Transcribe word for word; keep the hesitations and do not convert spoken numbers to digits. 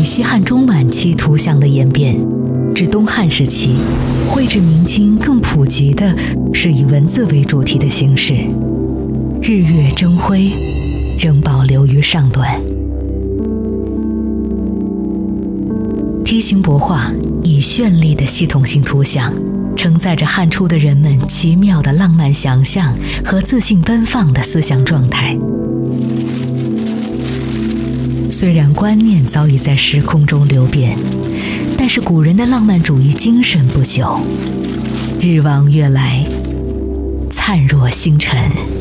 西汉中晚期图像的演变，至东汉时期，绘制明清更普及的是以文字为主题的形式，日月争辉仍保留于上段。梯形帛画以绚丽的系统性图像，承载着汉初的人们奇妙的浪漫想象和自信奔放的思想状态。虽然观念早已在时空中流变，但是古人的浪漫主义精神不朽，日望月来，灿若星辰。